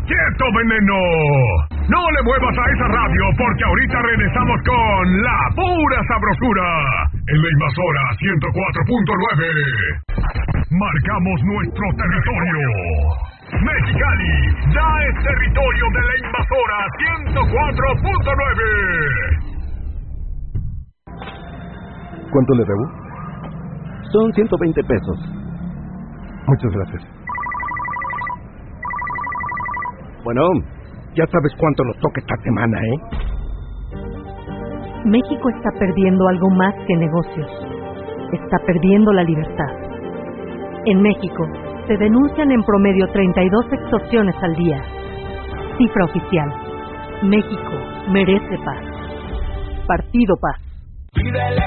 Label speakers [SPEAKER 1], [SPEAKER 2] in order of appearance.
[SPEAKER 1] ¡Quieto, veneno! No le muevas a esa radio porque ahorita regresamos con La Pura Sabrosura en la Invasora 104.9. Marcamos nuestro territorio. Mexicali ya es territorio de la Invasora 104.9.
[SPEAKER 2] ¿Cuánto le debo?
[SPEAKER 3] Son 120 pesos.
[SPEAKER 2] Muchas gracias.
[SPEAKER 3] Bueno,
[SPEAKER 2] ya sabes cuánto nos toca esta semana, ¿eh?
[SPEAKER 4] México está perdiendo algo más que negocios. Está perdiendo la libertad. En México, se denuncian en promedio 32 extorsiones al día. Cifra oficial. México merece paz. Partido Paz.